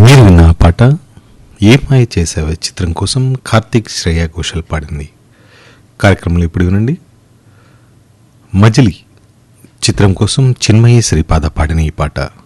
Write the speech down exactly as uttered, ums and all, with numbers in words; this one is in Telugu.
మీరు విన్న ఆ పాట ఏ మాయ చేసావే చిత్రం కోసం కార్తీక్ శ్రేయా ఘోషల్ పాడింది. కార్యక్రమంలో ఇప్పుడు వినండి మజిలీ చిత్రం కోసం చిన్మయి శ్రీపాద పాడిన ఈ పాట.